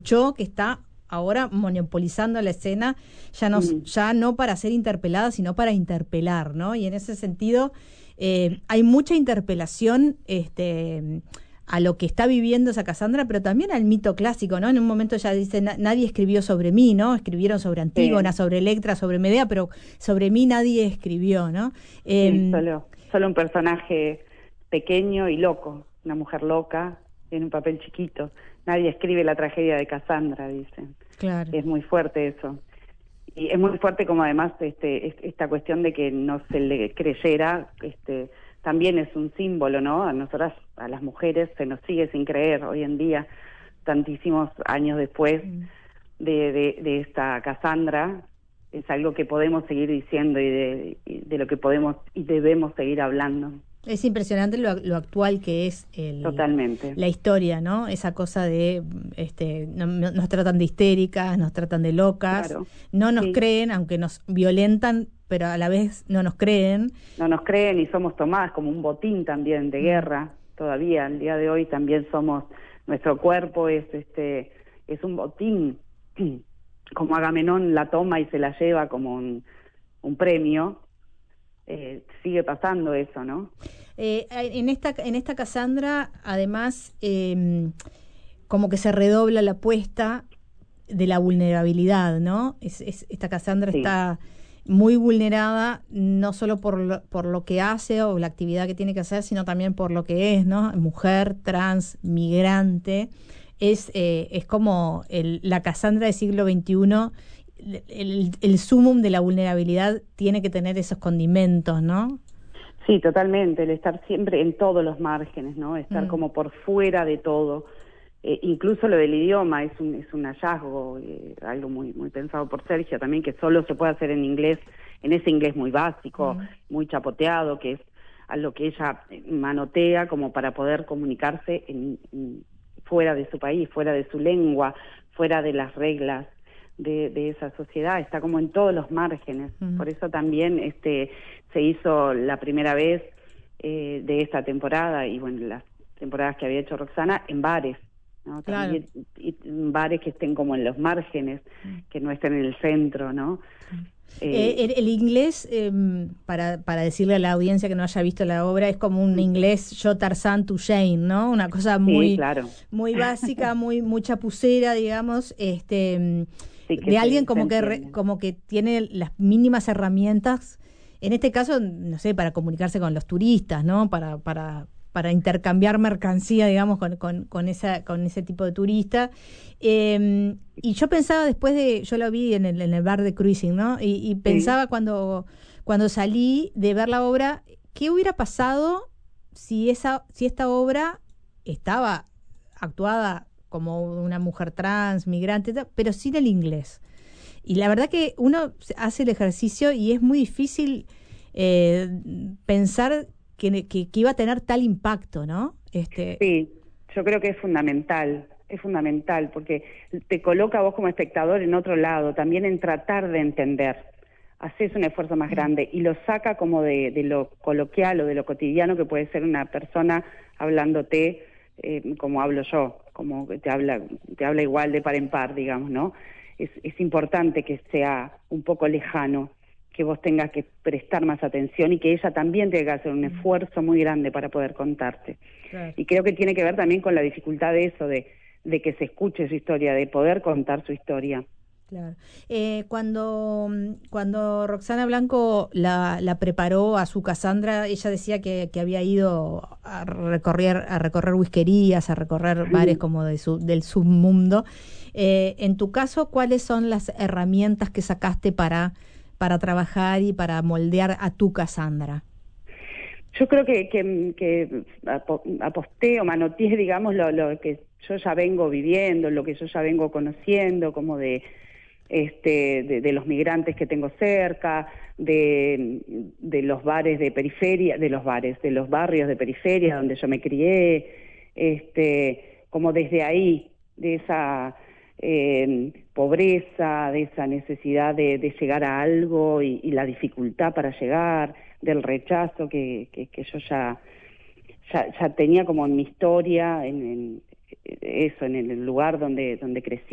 Cho, que está ahora monopolizando la escena, ya no para ser interpelada, sino para interpelar, ¿no? Y en ese sentido hay mucha interpelación a lo que está viviendo esa Casandra, pero también al mito clásico, ¿no? En un momento ella dice, nadie escribió sobre mí, ¿no? Escribieron sobre Antígona, sobre Electra, sobre Medea, pero sobre mí nadie escribió, ¿no? Sí, solo un personaje pequeño y loco, una mujer loca en un papel chiquito. Nadie escribe la tragedia de Casandra, dicen. Claro. Es muy fuerte eso. Y es muy fuerte como además esta cuestión de que no se le creyera, también es un símbolo, ¿no? A nosotras, a las mujeres, se nos sigue sin creer hoy en día, tantísimos años después de esta Casandra. Es algo que podemos seguir diciendo y de lo que podemos y debemos seguir hablando. Es impresionante lo actual que es Totalmente la historia, ¿no? Esa cosa de nos tratan de histéricas, nos tratan de locas, claro, no nos creen, aunque nos violentan, pero a la vez no nos creen. No nos creen y somos tomadas como un botín también de guerra. Todavía, al día de hoy también somos, nuestro cuerpo es un botín, como Agamenón la toma y se la lleva como un premio. Sigue pasando eso, ¿no? En esta Casandra, además, como que se redobla la apuesta de la vulnerabilidad, ¿no? Esta Casandra está muy vulnerada, no solo por lo que hace o la actividad que tiene que hacer, sino también por lo que es, ¿no? Mujer, trans, migrante. Es como la Casandra del siglo XXI. El sumum de la vulnerabilidad tiene que tener esos condimentos, ¿no? Sí, totalmente, el estar siempre en todos los márgenes, ¿no? Estar como por fuera de todo. Incluso lo del idioma es un hallazgo, algo muy pensado por Sergio también, que solo se puede hacer en inglés, en ese inglés muy básico, muy chapoteado, que es a lo que ella manotea como para poder comunicarse fuera de su país, fuera de su lengua, fuera de las reglas de esa sociedad. Está como en todos los márgenes. Por eso también se hizo la primera vez de esta temporada, y bueno, las temporadas que había hecho Roxana, en bares, ¿no? Claro. También, y bares que estén como en los márgenes, que no estén en el centro, ¿no? El inglés, para decirle a la audiencia que no haya visto la obra, es como un inglés yo Tarzán, tú Jane, ¿no? Una cosa muy, muy básica, muy chapucera, digamos, de alguien como que tiene las mínimas herramientas, en este caso, no sé, para comunicarse con los turistas, ¿no? Para intercambiar mercancía, digamos, con ese tipo de turista. Y yo pensaba yo lo vi en el bar de Cruising, ¿no? Y pensaba cuando salí de ver la obra, ¿qué hubiera pasado si esta obra estaba actuada como una mujer trans, migrante, pero sin el inglés? Y la verdad que uno hace el ejercicio y es muy difícil pensar que iba a tener tal impacto, ¿no? Sí, yo creo que es fundamental porque te coloca a vos como espectador en otro lado, también en tratar de entender. Haces un esfuerzo más grande y lo saca como de lo coloquial o de lo cotidiano que puede ser una persona hablándote como hablo yo, como te habla igual de par en par, digamos, ¿no? Es importante que sea un poco lejano, que vos tengas que prestar más atención y que ella también tenga que hacer un esfuerzo muy grande para poder contarte. Claro. Y creo que tiene que ver también con la dificultad de eso, de que se escuche su historia, de poder contar su historia. Claro. Cuando Roxana Blanco la preparó a su Casandra, ella decía que había ido a recorrer whiskerías, a recorrer bares como del submundo. En tu caso, ¿cuáles son las herramientas que sacaste para trabajar y para moldear a tu Casandra? Yo creo que aposté o manoteé, digamos, lo que yo ya vengo viviendo, lo que yo ya vengo conociendo, como de los migrantes que tengo cerca, de los bares de periferia, de los barrios de periferia donde yo me crié, como desde ahí, de esa pobreza, de esa necesidad de llegar a algo y la dificultad para llegar, del rechazo que yo ya tenía como en mi historia, en el lugar donde crecí.